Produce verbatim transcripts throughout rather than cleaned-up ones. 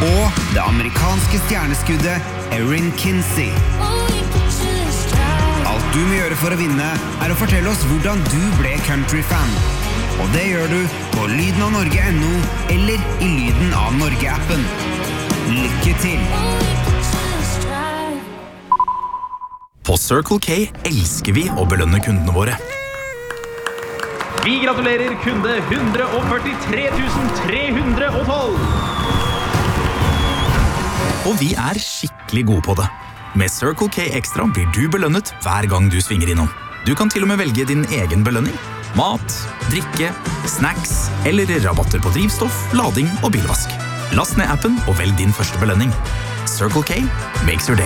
og det amerikanske stjerneskuddet Erin Kinsey. Alt du må gjøre for å vinne er å fortelle oss hvordan du ble countryfan. Og det gjør du på lyden av norge punktum no eller i Lyden av Norge-appen. Lykke til! På Circle K elsker vi å belønne kundene våre. Vi gratulerer kunde one hundred forty-three thousand three hundred twelve. Og vi er skikkelig gode på det. Med Circle K Extra blir du belønnet hver gang du svinger innom. Du kan til og med velge din egen belønning. Mat, drikke, snacks eller rabatter på drivstoff, lading og bilvask. Last ned appen og velg din første belønning. Circle K makes your day.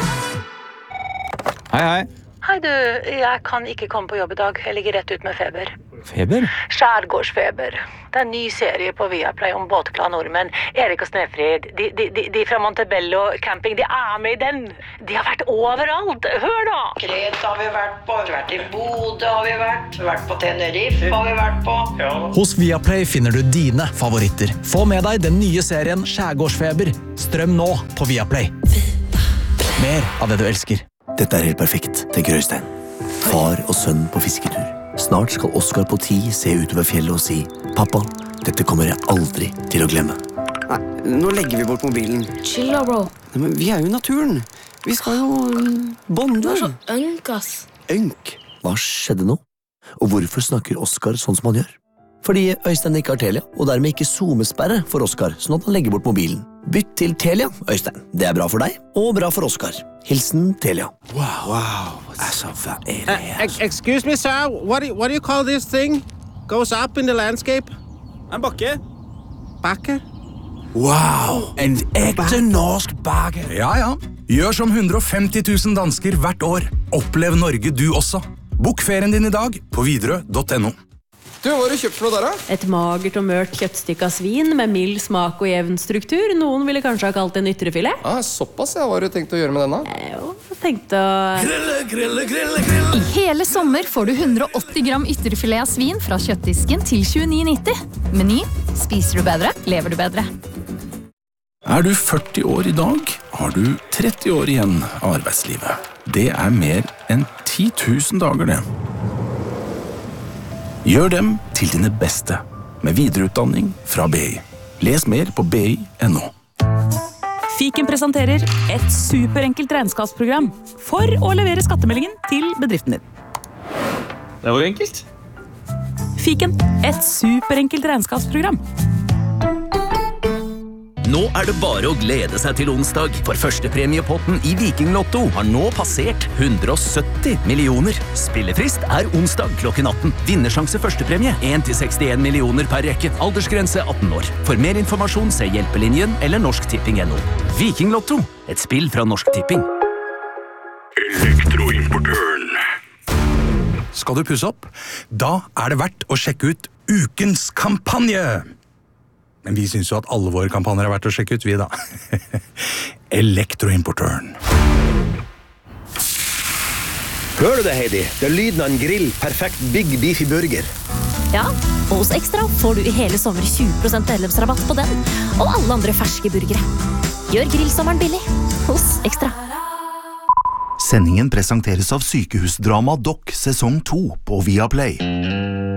Hei, hei. Hei du, jeg kan ikke komme på jobb i dag. Jeg ligger rett ut med feber. Feber? Skjærgårdsfeber. Det er en ny serie på Viaplay om båtglade nordmenn. Erik og Snefrid, de, de, de, de fra Montebello camping, de er med i den. De har vært overalt. Hør da! Kreta har vi vært på, vi har vært i Bodø har vi vært, vi har vært på Tenerife har vi vært på. Ja. Hos Viaplay finner du dine favoritter. Få med deg den nye serien Skjærgårdsfeber. Strøm nå på Viaplay. Mer av det du elsker. Dette er helt perfekt, tenker Øystein. Far og sønn på fisketur. Snart skal Oscar på ti se utover fjellet og si «Pappa, dette kommer jeg aldri til å glemme». Nei, nå legger vi bort mobilen. Chill da, bro. Nei, men vi er jo i naturen. Vi skal jo bonde. Du er så ønk, ass. Ønk? Hva skjedde nå? Og hvorfor snakker Oscar sånn som han gjør? Fordi Øystein ikke har Telia, og dermed ikke zoomesperre for Oscar, sånn at han legger bort mobilen. Bytt til Telia, Øystein. Det er bra for deg, og bra for Oscar. Hilsen Telia. Wow, wow. Altså, hva er det her? Uh, excuse me, sir. What do, what do you call this thing? Goes up in the landscape? En bakke. Bakke? Wow, en ekte norsk bakke. Ja, ja. Gjør som one hundred fifty thousand dansker hvert år. Opplev Norge du også. Bok ferien din i dag på Widerøe punktum no. Du, hva har du kjøpt for noe der, da? Et magert og mørt kjøttstykke av svin med mild smak og jevn struktur. Noen ville kanskje ha kalt det en ytrefilet. Ah, såpass, ja. Hva har du tenkt å gjøre med denne? Jo, jeg tenkte å... Grille, grille, grille, grille. I hele sommer får du one hundred eighty gram ytrefilet av svin fra kjøttdisken til tjueni nitti. Meny. Spiser du bedre, lever du bedre. Er du førti år i dag, har du tretti år igjen av arbeidslivet. Det er mer enn ti tusen dager, det. Gjør dem til dine beste, med videreutdanning fra B I. Les mer på b i punktum no. Fiken presenterer et superenkelt regnskapsprogram for å levere skattemeldingen til bedriften din. Det var jo enkelt. Fiken, et superenkelt regnskapsprogram. Nå er det bare å glede seg til onsdag, for førstepremiepotten i Viking Lotto har nå passert one hundred seventy millioner. Spillefrist er onsdag klokken atten. Vinnersjanse førstepremie one til sekstién millioner per rekke. Aldersgrense atten år. For mer informasjon se Hjelpelinjen eller Norsk Tipping punktum no. Viking Lotto, et spill fra Norsk Tipping. Elektroimportøren. Skal du pusse opp? Da er det verdt å sjekke ut ukens kampanje. Men vi synes jo at alle våre kampanjer er verdt å sjekke ut, vi da. Elektroimportøren. Hører du det, Heidi? Det er lyden av en grill. Perfekt Big Beefy Burger. Ja, og hos Extra får du i hele sommer tjue prosent medlemsrabatt på den, og alle andre ferske burgere. Gjør grillsommeren billig hos Extra. Sendingen presenteres av sykehusdrama Doc sesong to på Viaplay.